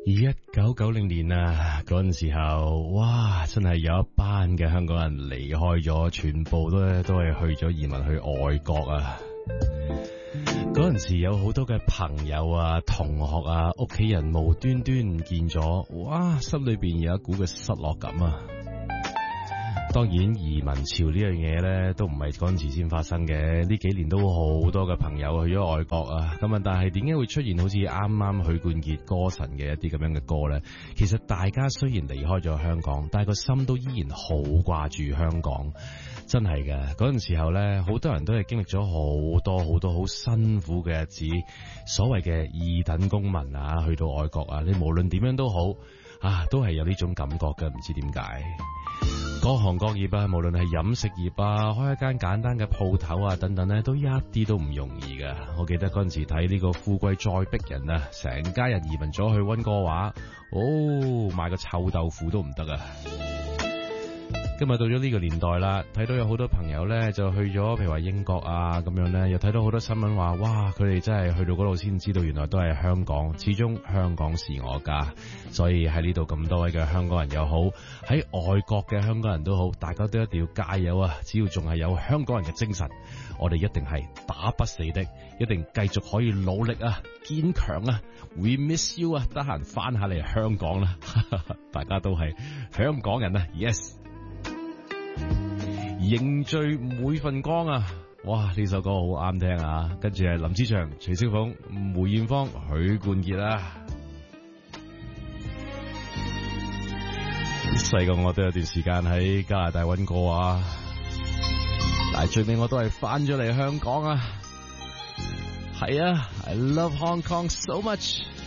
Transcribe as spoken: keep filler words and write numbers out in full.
一九九零年啊，嗰陣時候，哇，真係有一班嘅香港人離開咗，全部都都係去咗移民去外國啊。嗰陣時有好多嘅朋友啊、同學啊、屋企人無端端唔見咗，哇，心裏邊有一股嘅失落感啊。當然移民潮呢樣嘢呢都唔係嗰陣時先發生嘅，呢幾年都好多嘅朋友去咗外國啊。咁啊，但係點解會出現好似啱啱許冠傑歌神嘅一啲咁樣嘅歌呢？其實大家雖然離開咗香港，但係個心都依然好掛住香港，真係嘅。嗰陣時候呢，好多人都係經歷咗好多好多好辛苦嘅日子，所謂嘅二等公民啊，去到外國啊，你無論點樣都好啊，都係有呢種感覺嘅，唔知點解。各行各業啊，無論係飲食業啊，開一間簡單嘅鋪頭啊，等等咧，都一啲都唔容易噶。我記得嗰陣時睇呢個《富貴再逼人》啊，成家人移民咗去溫哥華，哦，買個臭豆腐都唔得啊！今日到咗呢個年代啦，睇到有好多朋友咧就去咗，譬如話英國啊咁樣咧，又睇到好多新聞話，哇，佢哋真係去到嗰度先知道，原來都係香港。始終香港是我家，所以喺呢度咁多位嘅香港人又好，喺外國嘅香港人都好，大家都一定要加油啊！只要仲係有香港人嘅精神，我哋一定係打不死的，一定繼續可以努力啊，堅強啊 ！We miss you 啊！得閒翻下嚟香港啦，大家都係香港人啊 ！Yes。凝聚每份光啊！哇，呢首歌好啱聽啊！跟住係林子祥、徐小鳳、梅艷芳、許冠傑啊！細個我都有段時間喺加拿大溫過啊，但係最尾我都係翻咗嚟香港啊！係啊 ，I love Hong Kong so much。